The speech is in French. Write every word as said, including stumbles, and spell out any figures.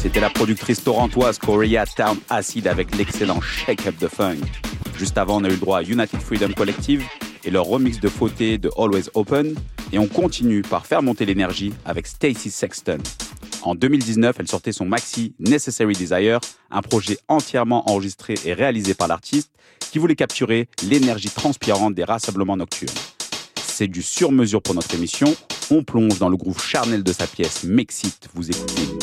C'était la productrice torontoise Korea Town Acid avec l'excellent Shake Up the Funk. Juste avant, on a eu le droit à United Freedom Collective et leur remix de Fauté de Always Open. Et on continue par faire monter l'énergie avec Stacey Sexton. En deux mille dix-neuf, elle sortait son maxi Necessary Desire, un projet entièrement enregistré et réalisé par l'artiste qui voulait capturer l'énergie transpirante des rassemblements nocturnes. C'est du sur-mesure pour notre émission. On plonge dans le groove charnel de sa pièce Mexit. Vous écoutez